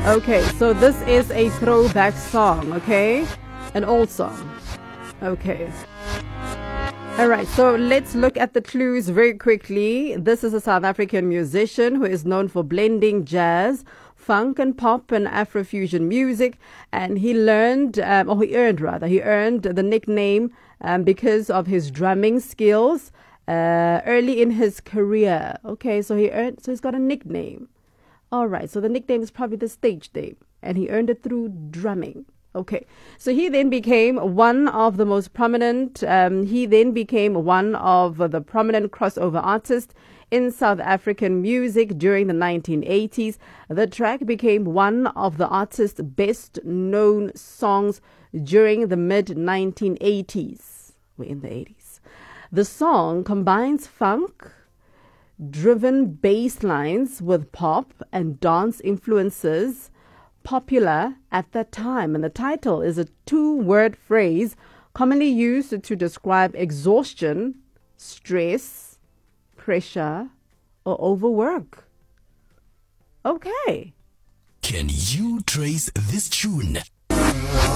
Okay, so this is a throwback song, okay? An old song. Okay. All right, so let's look at the clues very quickly. This is a South African musician who is known for blending jazz, funk and pop and Afrofusion music, and he earned the nickname because of his drumming skills early in his career. Okay, so he's got a nickname. All right, so the nickname is probably the stage name, and he earned it through drumming. Okay, so he then became one of the prominent crossover artists in South African music during the 1980s. The track became one of the artist's best known songs during the mid 1980s. We're in the 80s. The song combines funk driven bass lines with pop and dance influences popular at that time, and the title is a two-word phrase commonly used to describe exhaustion, stress, pressure, or overwork. Okay. Can you trace this tune?